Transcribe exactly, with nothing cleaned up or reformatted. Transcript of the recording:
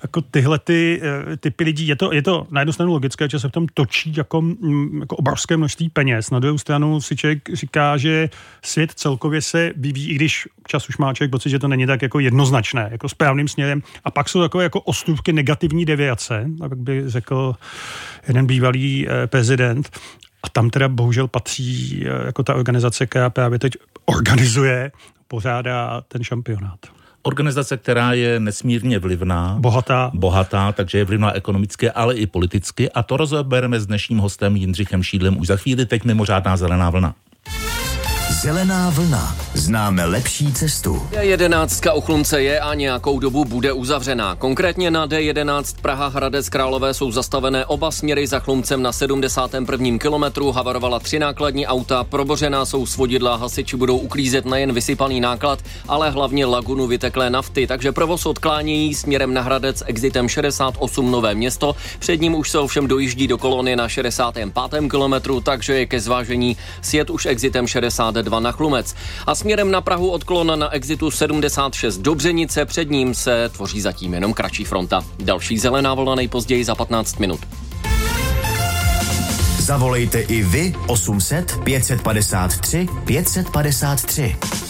jako tyhle ty, typy lidí, je to, je to na jednu stranu logické, že se v tom točí jako, jako obrovské množství peněz. Na druhou stranu si člověk říká, že svět celkově se vyvíjí, i když čas už má člověk pocit, že to není tak jako jednoznačné, jako správným směrem. A pak jsou takové jako ostůvky negativní deviace, tak by řekl jeden bývalý eh, prezident. A tam teda bohužel patří eh, jako ta organizace, která právě teď organizuje, pořádá ten šampionát. Organizace, která je nesmírně vlivná. Bohatá. Bohatá, takže je vlivná ekonomicky, ale i politicky. A to rozebereme s dnešním hostem Jindřichem Šídlem už za chvíli. Teď mimořádná zelená vlna. Zelená vlna. Známe lepší cestu. D jedenáct u Chlumce je a nějakou dobu bude uzavřená. Konkrétně na D jedenáct Praha Hradec Králové jsou zastavené oba směry za Chlumcem na sedmdesátém prvním kilometru. Havarovala tři nákladní auta, probořená jsou svodidla, hasiči budou uklízet nejen vysypaný náklad, ale hlavně lagunu vyteklé nafty, takže provoz odklánějí směrem na Hradec exitem šedesát osm Nové Město. Před ním už se ovšem dojíždí do kolony na šedesátém pátém kilometru, takže je ke zvážení sjet už exitem šedesát dva na Chlumec. A směrem na Prahu odklon na exitu sedmdesát šest do Břenice, před ním se tvoří zatím jenom kratší fronta. Další zelená vlna nejpozději za patnáct minut. Zavolejte i vy osm set pět set padesát tři pět set padesát tři.